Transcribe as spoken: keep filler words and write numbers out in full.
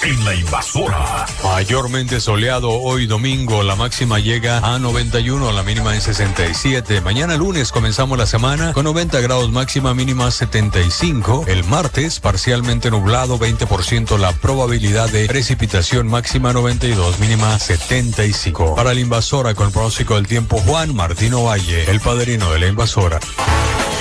en La Invasora. Mayormente soleado hoy domingo, la máxima llega a noventa y uno, la mínima en sesenta y siete. Mañana lunes comenzamos la semana con noventa grados, máxima mínima setenta y cinco. El martes parcialmente nublado, veinte por ciento la probabilidad de precipitación, máxima noventa y dos, mínima setenta y cinco. Para La Invasora con pronóstico del tiempo, Juan Martino Valle, el padrino de La Invasora.